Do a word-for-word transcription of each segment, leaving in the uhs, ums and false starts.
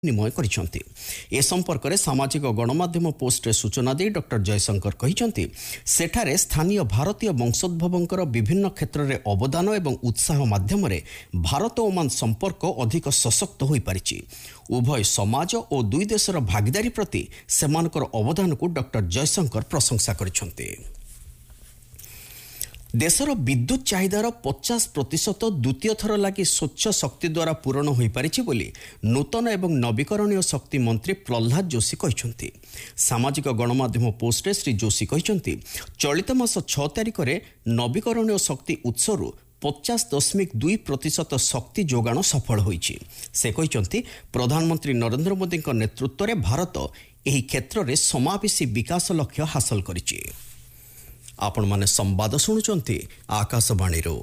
निमय करिसेंति। ए संपर्क में सामाजिक गणमाध्यम पोस्ट रे सूचना दे डॉक्टर जयशंकर कहिसेंति सेठारे स्थानीय भारतीय वंशोद्भवंकर विभिन्न क्षेत्र में अवदान एवं उत्साह माध्यम रे भारत ओमान संपर्क अधिक सशक्त होई पारिछि। उभय समाज और दुई देशर भागीदारी प्रति सेमानकर अवदान को डॉक्टर जयशंकर प्रशंसा करिसेंति। देशर विद्युत चाहिदार पचास प्रतिशत द्वितीय थर लगी स्वच्छ शक्ति द्वारा पूरण हो पारिछि बोली नूतन एवं नवीकरणीय शक्ति मंत्री प्रहलाद जोशी कहते। सामाजिक गणमाध्यम पोस्ट रे श्री जोशी कहते चलित मास छह तारिख में नवीकरणीय शक्ति उत्सव पचास दशमिक दुई प्रतिशत शक्ति जोगाण सफल होइछि। से कहते प्रधानमंत्री नरेंद्र मोदी नेतृत्व में भारत एही क्षेत्र में समावेशी विकास लक्ष्य हासिल करिछि। आपण माने संवाद शुणुचंती आकाशवाणी रो।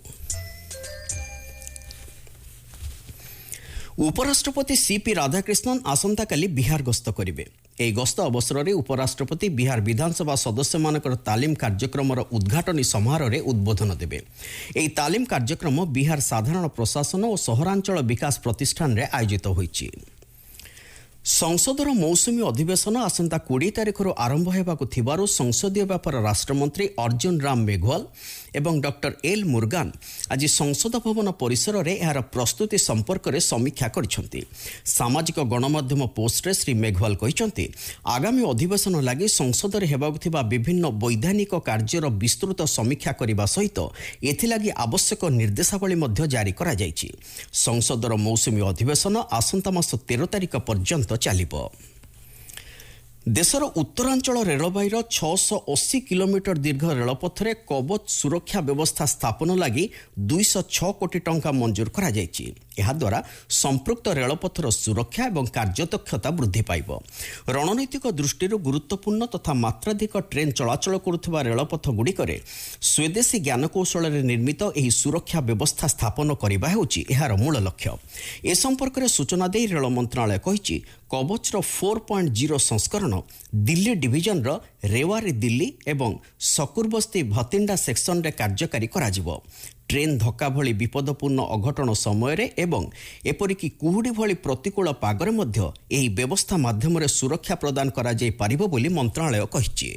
उपराष्ट्रपति सीपी राधाकृष्णन आसंता काली बिहार गस्त करिवे। एही गस्त अवसर में उपराष्ट्रपति बिहार विधानसभा सदस्य मानकर तालीम कार्यक्रम उद्घाटनी समारोह में उद्बोधन देवे। एही तालीम कार्यक्रम बिहार साधारण प्रशासन और सहरांचल विकास प्रतिष्ठान रे आयोजित होईछि। संसदर मौसुमी अधिवेशन आसंता बीस तारिख आरंभ हेबाकु थिबारु संसदीय व्यापार राष्ट्रमंत्री अर्जुन राम मेघवाल एवं डॉक्टर एल मुर्गान आज संसद भवन परिसर में यार प्रस्तुति संपर्क में समीक्षा करिसेंति। सामाजिक गणमाध्यम पोस्ट रे श्री मेघवाल कहिसेंति आगामी अधिवेशन लगी संसद में हेबाकु थिबा विभिन्न वैधानिक कार्यर विस्तृत समीक्षा करने सहित एथिलागी आवश्यक निर्देशावली मध्य जारी करा जायछि। संसदर मौसुमी अधिवेशन आसंता मास तेरह तारिख पर्यंत चलिबो। देशर उत्तरांचल रेलबाईर छह सौ अस्सी किलोमीटर दीर्घ रेलपथरे कवच सुरक्षा व्यवस्था स्थापन लगी दो सौ छह कोटी टंका मंजूर करा जायछि। एहा द्वारा संपृक्त रेलपथर सुरक्षा एवं कार्यदक्षता वृद्धि पाइब। रणनीतिक दृष्टि गुरुत्वपूर्ण तथा मात्राधिक ट्रेन चलाचल करुवा रेलपथ गुड़िकरे स्वदेशी ज्ञानकौशल निर्मित एही सुरक्षा व्यवस्था स्थापन करने हेउछि एहार मूल लक्ष्य। ए संपर्क में सूचना दे रेल मंत्रालय कहिछि कवचर फोर पॉइंट जीरो संस्करण दिल्ली डिविजन रो रेवारी दिल्ली एवं सकुरबस्ती भतिंडा सेक्शन रे कार्यकारी कराजिबो। ट्रेन धक्का भली विपदपूर्ण अघटन समय रे एवं एपरिकी कुहुडी भली प्रतिकूल पागरे मध्य एही व्यवस्था माध्यम रे सुरक्षा प्रदान करा जाय पारिबो बोली मंत्रालय कहिछि।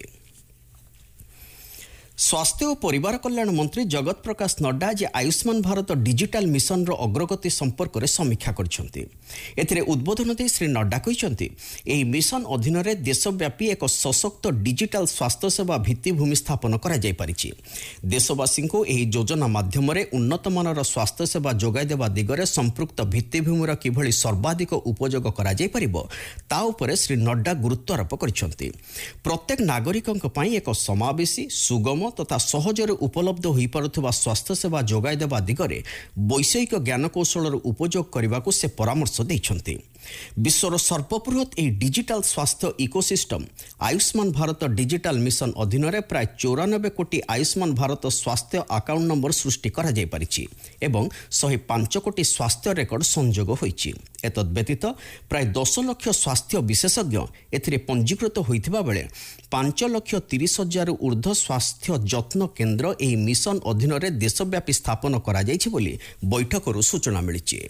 स्वास्थ्य और परिवार कल्याण मंत्री जगत प्रकाश नड्डा आज आयुष्मान भारत डिजिटल मिशन रो अग्रगति संपर्क में समीक्षा करछंती। एथिरे उद्बोधन दे श्री नड्डा कहिसंती एही मिशन अधीन रे देशव्यापी एक सशक्त डिजिटल स्वास्थ्य सेवा भित्तिभूमि स्थापन करा जाय परिछि। देशवासी को एही योजना माध्यम रे उन्नत मानर स्वास्थ्य सेवा जोगाई देवा दिगरे संपृक्त भित्तिभूमिर किभली सर्वाधिक उपयोग करा जाय परिबो ता उपरे श्री नड्डा गुरुत्व आरोप करछंती। प्रत्येक नागरिकक पई एक समावेशी सुगम तथा सहजरे उपलब्ध हो पारुथिबा स्वास्थ्य सेवा जोगाई देवा दिगरे वैषयिक ज्ञानकौशल उपयोग करने को से परामर्श देइछंती। विश्वर सर्वबृहत ए डिजिटल स्वास्थ्य ecosystem Ayushman Bharat digital mission अधीन रे प्राय चौरानबे कोटी आयुष्मान भारत स्वास्थ्य अकाउंट नंबर सृष्टि करा जाय परिछि एवं एक सौ पाँच कोटी स्वास्थ्य रेकर्ड संयोग होइछि। एतद व्यतीत प्राय दस लाख स्वास्थ्य विशेषज्ञ एथिरे पंजीकृत होइथिबा बेले पांच लाख तीस हजार ऊर्ध्व स्वास्थ्य जत्न केन्द्र एही मिशन अधीन रे देशव्यापी स्थापन करा जायछि बोली बैठकरू सूचना मिलिछि।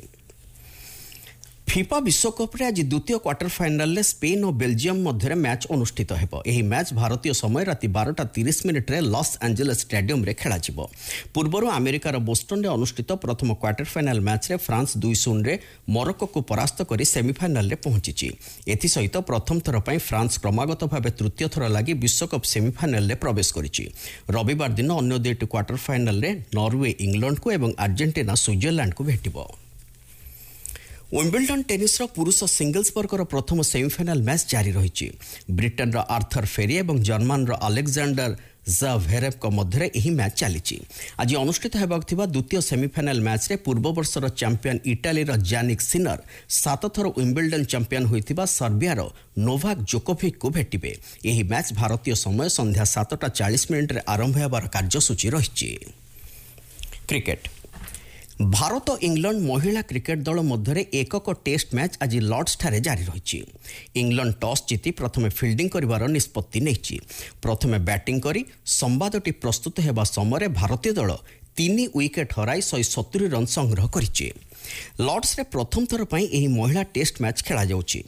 फिफा विश्वकप रे आज द्वितीय क्वार्टर फाइनाल रे स्पेन और बेल्जियम मध्य मैच अनुष्ठित हेबो। एही मैच भारतीय समय राति बारटा तीस मिनिट रे लॉस एंजेलिस स्टेडियम रे खेला जिवो। पूर्वरु अमेरिकार बोस्टन रे अनुष्ठित प्रथम क्वार्टर फाइनाल मैच रे फ्रांस दुई शून्य रे मोरक्को को परास्त करी सेमीफाइनाल रे पहुंचीछि। एथि सहित प्रथम थर पई फ्रांस क्रमागत भाव तृतीय थर लागि विश्वकप सेमीफाइनाल रे प्रवेश करिछि। रविवार दिन अन्य दुईटी क्वार्टर फाइनाल रे नॉर्वे इंग्लैंड को एवं अर्जेंटीना स्विट्जरलैंड को भेटिबो। विंबलडन टेनिस पुरुष सिंगल्स वर्गर प्रथम सेमीफाइनाल मैच जारी रही। ब्रिटेन आर्थर फेरी और जर्मन अलेक्जेंडर ज़्वेरेव मध्य यही मैच चली। आज अनुष्ठित होगा द्वितीय सेमीफाइनाल मैच रे पूर्व वर्षर चैंपियन इटाली जानिक सिनर सात थर विंबलडन चैंपियन होइतिबा सर्बियार नोवाक जोकोविक को भेटिबे। यही मैच भारतीय समय संध्या सातटा चालीस मिनिट रे आरंभ होबार कार्यसूची रही। क्रिकेट भारत और इंग्लैंड महिला क्रिकेट दल मध्य एकक टेस्ट मैच आज लॉर्ड्स ठारे जारी रही। इंग्लैंड टॉस जीति प्रथमे फिल्डिंग करिवार निष्पत्ति नेछि। प्रथमे बैटिंग करी संवादटी प्रस्तुत हेबा समय भारतीय दल तीन विकेट हराई एक सौ सत्तर रन संग्रह करिछि। लॉर्ड्स रे प्रथम थर पई एही महिला टेस्ट मैच खेला जाउछि।